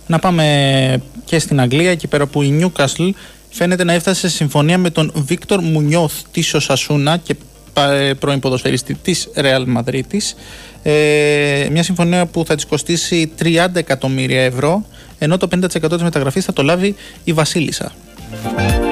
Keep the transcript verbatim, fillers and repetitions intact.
Να πάμε και στην Αγγλία, εκεί πέρα που η Newcastle φαίνεται να έφτασε σε συμφωνία με τον Βίκτορ Μουνιώθ της Οσασούνα και πρώην ποδοσφαιριστή της Ρεάλ Μαδρίτης. Ε, μια συμφωνία που θα της κοστίσει τριάντα εκατομμύρια ευρώ, ενώ το πενήντα τοις εκατό της μεταγραφής θα το λάβει η Βασίλισσα.